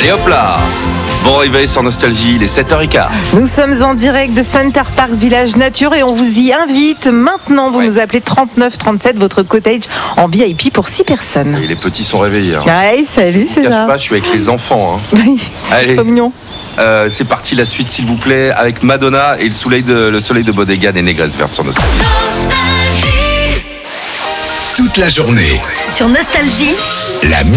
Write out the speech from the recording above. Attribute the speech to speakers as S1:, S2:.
S1: Allez hop là. Bon réveil sur Nostalgie, il est 7h15.
S2: Nous sommes en direct de Center Parcs Village Nature et on vous y invite. Maintenant, vous nous appelez 3937, votre cottage en VIP pour 6 personnes.
S1: Et les petits sont réveillés.
S2: Ouais, salut
S1: Je ne cache
S2: César.
S1: pas, je suis avec les enfants.
S2: Oui,
S1: Allez.
S2: c'est trop mignon.
S1: C'est parti, la suite s'il vous plaît, avec Madonna et le soleil de Bodega des Négresses Vertes sur Nostalgie.
S3: Toute la journée,
S4: Sur Nostalgie,
S3: la